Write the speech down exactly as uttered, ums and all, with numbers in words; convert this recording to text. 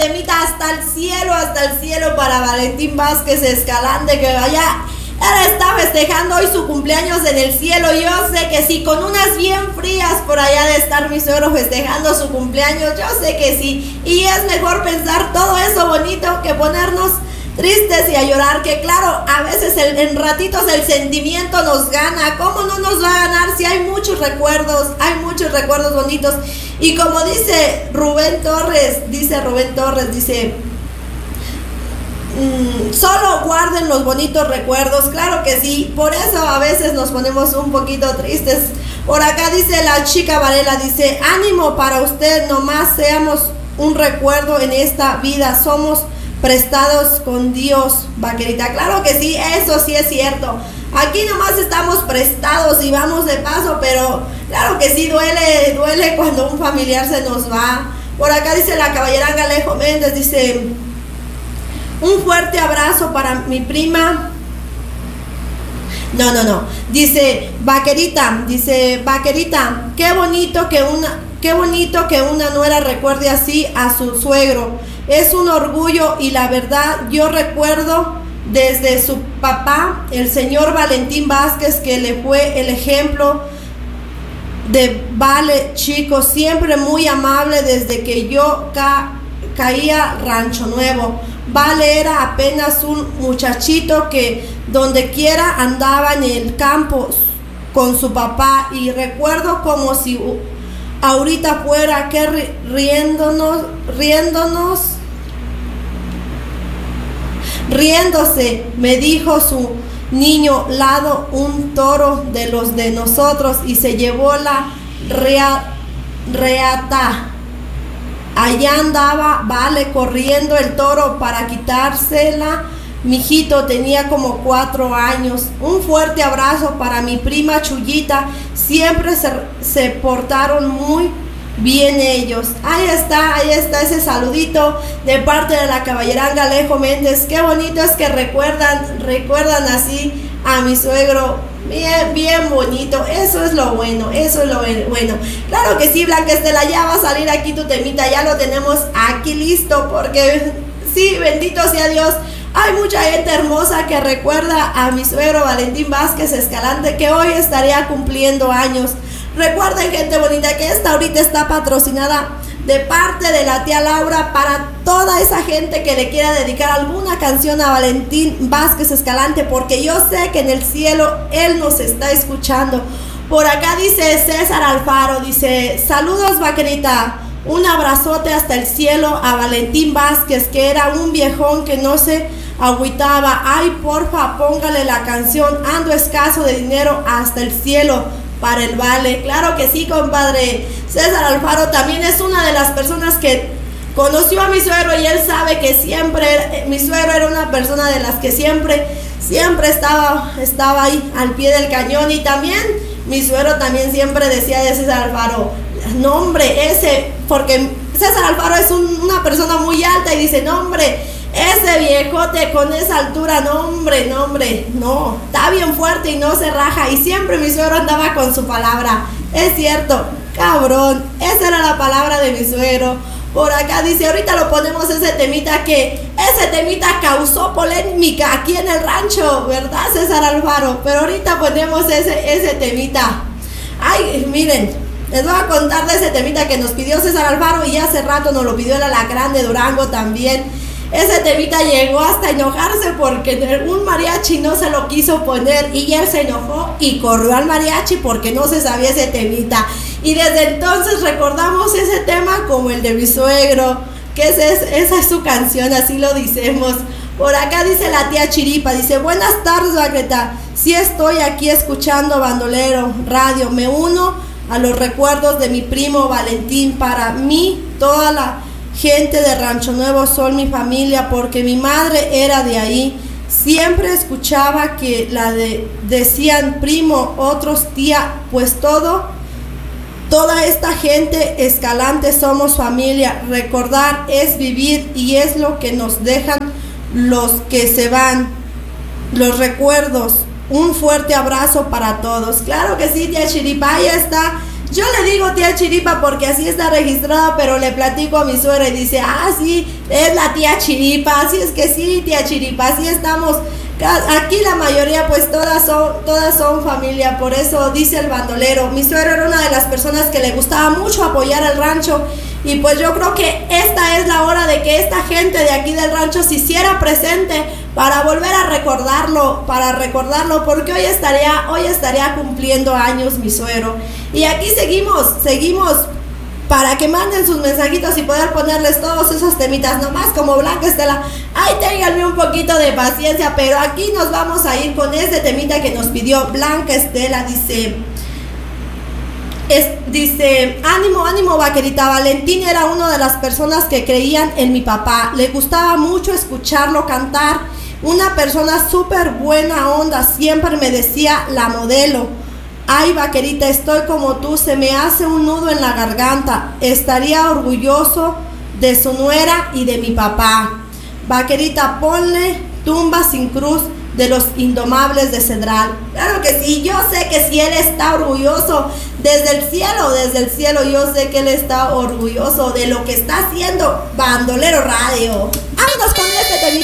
temita hasta el cielo, hasta el cielo para Valentín Vázquez Escalante, que vaya, él está festejando hoy su cumpleaños en el cielo. Yo sé que sí, con unas bien frías por allá de estar mi suegro festejando su cumpleaños, yo sé que sí. Y es mejor pensar todo eso bonito que ponernos tristes y a llorar, que claro, a veces el, en ratitos el sentimiento nos gana. ¿Cómo no nos va a ganar si hay muchos recuerdos, hay muchos recuerdos bonitos? Y como dice Rubén Torres, dice Rubén Torres, dice, mmm, solo guarden los bonitos recuerdos. Claro que sí, por eso a veces nos ponemos un poquito tristes. Por acá dice la chica Varela, dice, ánimo para usted, nomás seamos un recuerdo en esta vida, somos prestados con Dios, vaquerita. Claro que sí, eso sí es cierto. Aquí nomás estamos prestados y vamos de paso, pero claro que sí, duele, duele cuando un familiar se nos va. Por acá dice la caballeranga Alejo Méndez, dice, un fuerte abrazo para mi prima. No, no, no. Dice, vaquerita, dice, vaquerita, qué bonito que una, qué bonito que una nuera recuerde así a su suegro. Es un orgullo y la verdad yo recuerdo desde su papá, el señor Valentín Vázquez, que le fue el ejemplo de vale chico, siempre muy amable desde que yo ca caía Rancho Nuevo. Vale era apenas un muchachito que donde quiera andaba en el campo con su papá, y recuerdo como si ahorita fuera que ri riéndonos, riéndonos, riéndose, me dijo su niño lado un toro de los de nosotros y se llevó la rea, reata. Allá andaba Vale corriendo el toro para quitársela. Mijito tenía como cuatro años. Un fuerte abrazo para mi prima Chuyita. Siempre se, se portaron muy bien ellos. Ahí está, ahí está ese saludito de parte de la caballeranga Alejo Méndez. Qué bonito es que recuerdan, recuerdan así a mi suegro. Bien, bien bonito. Eso es lo bueno, eso es lo bueno. Claro que sí, Blanca Estela, ya va a salir aquí tu temita. Ya lo tenemos aquí listo, porque sí, bendito sea Dios. Hay mucha gente hermosa que recuerda a mi suegro Valentín Vázquez Escalante, que hoy estaría cumpliendo años. Recuerden, gente bonita, que esta ahorita está patrocinada de parte de la tía Laura para toda esa gente que le quiera dedicar alguna canción a Valentín Vázquez Escalante, porque yo sé que en el cielo él nos está escuchando. Por acá dice César Alfaro, dice, saludos vaquerita, un abrazote hasta el cielo a Valentín Vázquez, que era un viejón que no se agüitaba. Ay, porfa, póngale la canción, ando escaso de dinero hasta el cielo para el Vale. Claro que sí, compadre. César Alfaro también es una de las personas que conoció a mi suegro, y él sabe que siempre, mi suegro era una persona de las que siempre, siempre estaba, estaba ahí al pie del cañón. Y también mi suegro también siempre decía de César Alfaro, no hombre, ese, porque César Alfaro es un, una persona muy alta, y dice, no hombre, ese viejote con esa altura, no hombre, no hombre, no, está bien fuerte y no se raja. Y siempre mi suegro andaba con su palabra. Es cierto, cabrón, esa era la palabra de mi suegro. Por acá dice, ahorita lo ponemos ese temita, que ese temita causó polémica aquí en el rancho, ¿verdad, César Alfaro? Pero ahorita ponemos ese, ese temita. Ay, miren, les voy a contar de ese temita que nos pidió César Alfaro, y hace rato nos lo pidió el Alacrán de Durango también. Ese temita llegó hasta enojarse porque un mariachi no se lo quiso poner, y él se enojó y corrió al mariachi porque no se sabía ese temita. Y desde entonces recordamos ese tema como el de mi suegro, que esa es, esa es su canción, así lo decimos. Por acá dice la tía Chiripa, dice, buenas tardes, Vaqueta. Sí estoy aquí escuchando Bandolero Radio, me uno a los recuerdos de mi primo Valentín. Para mí toda la gente de Rancho Nuevo son mi familia, porque mi madre era de ahí. Siempre escuchaba que la de decían primo, otros tía, pues todo, toda esta gente Escalante somos familia. Recordar es vivir, y es lo que nos dejan los que se van, los recuerdos. Un fuerte abrazo para todos. Claro que sí, tía Chiripa, ahí está Yo le digo tía Chiripa porque así está registrada, pero le platico a mi suegra y dice, ah, sí, es la tía Chiripa, así es que sí, tía Chiripa, así estamos. Aquí la mayoría, pues todas son, todas son familia, por eso dice el bandolero. Mi suegro era una de las personas que le gustaba mucho apoyar al rancho, y pues yo creo que esta es la hora de que esta gente de aquí del rancho se hiciera presente para volver a recordarlo, para recordarlo, porque hoy estaría, hoy estaría cumpliendo años mi suegro. Y aquí seguimos, seguimos para que manden sus mensajitos y poder ponerles todos esos temitas, nomás como Blanca Estela. Ay, ténganme un poquito de paciencia, pero aquí nos vamos a ir con ese temita que nos pidió Blanca Estela. Dice, es, dice, ánimo, ánimo vaquerita. Valentín era una de las personas que creían en mi papá. Le gustaba mucho escucharlo cantar. Una persona súper buena onda, siempre me decía la modelo. Ay, vaquerita, estoy como tú, se me hace un nudo en la garganta. Estaría orgulloso de su nuera y de mi papá. Vaquerita, ponle Tumba sin cruz de los Indomables de Cedral. Claro que sí, yo sé que si él está orgulloso desde el cielo, desde el cielo, yo sé que él está orgulloso de lo que está haciendo Bandolero Radio. Vámonos con